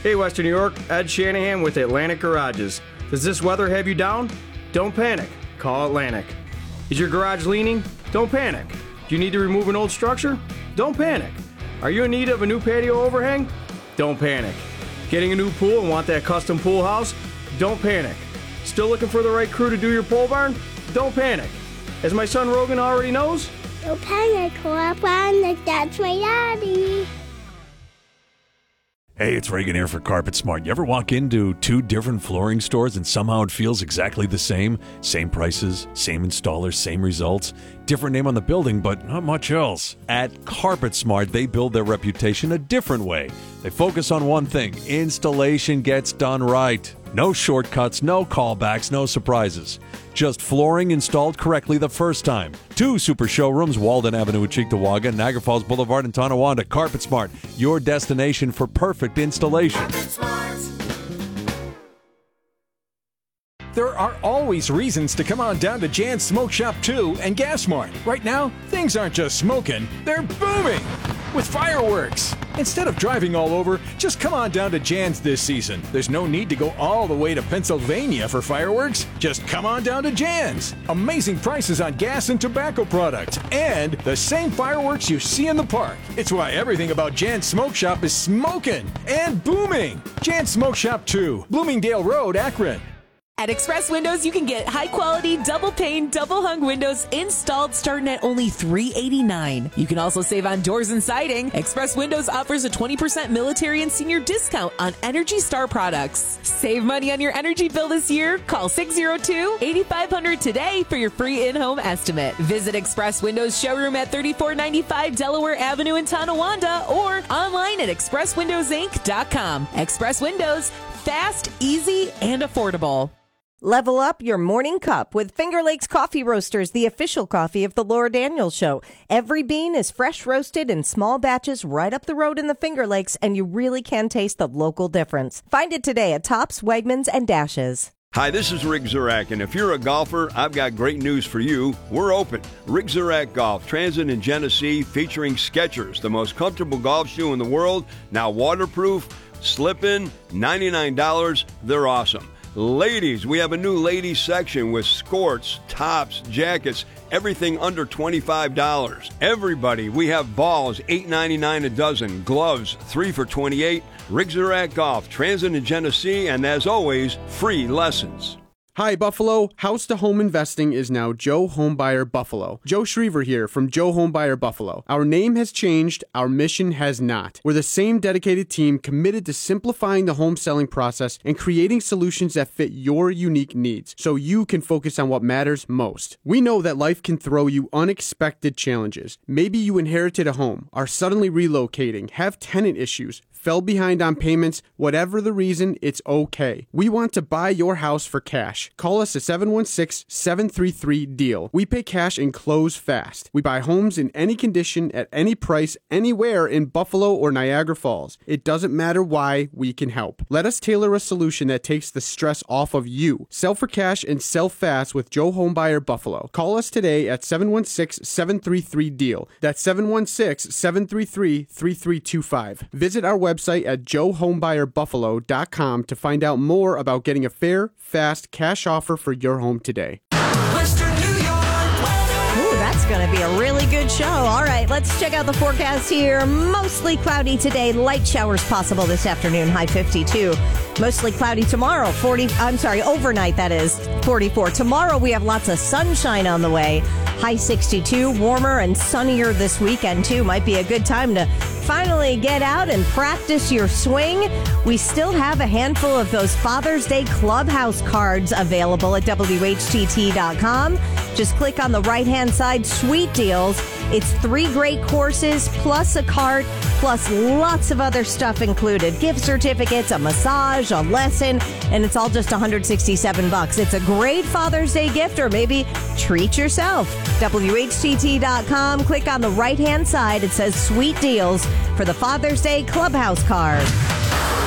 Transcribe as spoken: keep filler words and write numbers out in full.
Hey, Western New York, Ed Shanahan with Atlantic Garages. Does this weather have you down? Don't panic. Call Atlantic. Is your garage leaning? Don't panic. Do you need to remove an old structure? Don't panic. Are you in need of a new patio overhang? Don't panic. Getting a new pool and want that custom pool house? Don't panic. Still looking for the right crew to do your pole barn? Don't panic. As my son Rogan already knows, don't panic, clap on like that's my daddy. Hey, it's Reagan here for Carpet Smart. You ever walk into two different flooring stores and somehow it feels exactly the same? Same prices, same installers, same results. Different name on the building, but not much else. At Carpet Smart, they build their reputation a different way. They focus on one thing: installation gets done right. No shortcuts, no callbacks, no surprises. Just flooring installed correctly the first time. Two super showrooms, Walden Avenue at Cheektowaga, Niagara Falls Boulevard in Tonawanda. Carpet Smart, your destination for perfect installation. There are always reasons to come on down to Jan's Smoke Shop two and Gas Mart. Right now, things aren't just smoking, they're booming with fireworks. Instead of driving all over, just come on down to Jan's this season. There's no need to go all the way to Pennsylvania for fireworks. Just come on down to Jan's. Amazing prices on gas and tobacco products, and the same fireworks you see in the park. It's why everything about Jan's Smoke Shop is smoking and booming. Jan's Smoke Shop two, Bloomingdale Road, Akron. At Express Windows, you can get high-quality, double-pane, double-hung windows installed starting at only three hundred eighty-nine dollars. You can also save on doors and siding. Express Windows offers a twenty percent military and senior discount on Energy Star products. Save money on your energy bill this year. Call six oh two, eight five hundred today for your free in-home estimate. Visit Express Windows showroom at thirty-four ninety-five Delaware Avenue in Tonawanda or online at express windows inc dot com. Express Windows, fast, easy, and affordable. Level up your morning cup with Finger Lakes Coffee Roasters, the official coffee of the Laura Daniels Show. Every bean is fresh roasted in small batches right up the road in the Finger Lakes, and you really can taste the local difference. Find it today at Tops, Wegmans, and Dashes. Hi, this is Rick Zurak, and if you're a golfer, I've got great news for you. We're open. Rick Zurak Golf, Transit in Genesee, featuring Skechers, the most comfortable golf shoe in the world, now waterproof, slip-in, ninety-nine dollars. They're awesome. Ladies, we have a new ladies section with skirts, tops, jackets, everything under twenty-five dollars. Everybody, we have balls, eight ninety-nine a dozen, gloves, three for twenty-eight. Rick Zurak Golf, Transit in Genesee, and as always, free lessons. Hi, Buffalo. House to home investing is now Joe Homebuyer Buffalo. Joe Schriever here from Joe Homebuyer Buffalo. Our name has changed. Our mission has not. We're the same dedicated team committed to simplifying the home selling process and creating solutions that fit your unique needs so you can focus on what matters most. We know that life can throw you unexpected challenges. Maybe you inherited a home, are suddenly relocating, have tenant issues, fell behind on payments. Whatever the reason, it's okay. We want to buy your house for cash. Call us at seven one six, seven three three, deal. We pay cash and close fast. We buy homes in any condition, at any price, anywhere in Buffalo or Niagara Falls. It doesn't matter why, we can help. Let us tailor a solution that takes the stress off of you. Sell for cash and sell fast with Joe Homebuyer Buffalo. Call us today at seven one six, seven three three, deal. That's seven one six, seven three three, three three two five. Visit our website website at joe homebuyer buffalo dot com to find out more about getting a fair, fast cash offer for your home today. Western New York weather. Ooh, that's going to be a really good show. All right, let's check out the forecast here. Mostly cloudy today. Light showers possible this afternoon. High fifty-two. Mostly cloudy tomorrow. forty. I'm sorry, overnight that is. forty-four. Tomorrow we have lots of sunshine on the way. High sixty-two. Warmer and sunnier this weekend too. Might be a good time to finally get out and practice your swing. We still have a handful of those Father's Day Clubhouse cards available at W H T T dot com. Just click on the right-hand side, Sweet Deals. It's three great courses, plus a cart, plus lots of other stuff included. Gift certificates, a massage, a lesson, and it's all just one hundred sixty-seven bucks. It's a great Father's Day gift, or maybe treat yourself. W H T T dot com. Click on the right-hand side. It says Sweet Deals for the Father's Day Clubhouse card.